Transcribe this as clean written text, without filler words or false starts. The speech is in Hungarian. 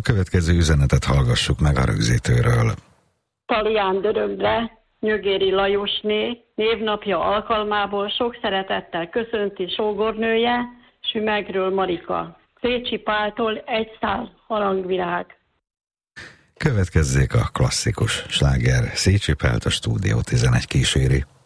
következő üzenetet hallgassuk meg a rögzítőről. Talián Dörögre Nyögéri Lajosné névnapja alkalmából sok szeretettel köszönti sógornője, Sümegről Marika. Szécsi Páltól egy szál harangvirág. Következzék a klasszikus sláger. Szécsi Pált, a Stúdió 11 kíséri.